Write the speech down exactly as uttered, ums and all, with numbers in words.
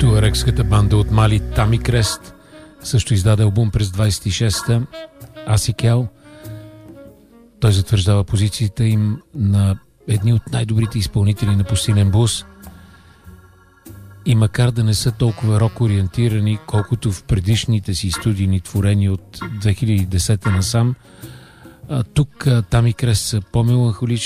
туарекската банда от Мали Тами Крест също издаде албум през двайсет и шеста, Асикел. Той затвърждава позициите им на едни от най-добрите изпълнители на постилен блуз. И макар да не са толкова рок-ориентирани, колкото в предишните си студийни творения от две хиляди и десета насам, тук Тами Крест са по-меланхолични